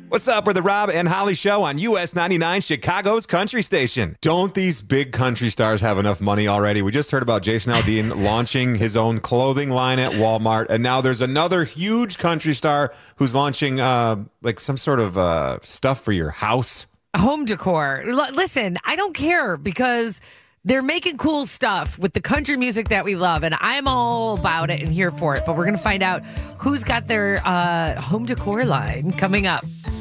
What's up? We're the Rob and Holly Show on US 99, Chicago's country station. Don't these big country stars have enough money already? We just heard about Jason Aldean launching his own clothing line at Walmart, and now there's another huge country star who's launching like some sort of stuff for your house. Home decor. Listen, I don't care because they're making cool stuff with the country music that we love, and I'm all about it and here for it. But we're going to find out who's got their home decor line coming up.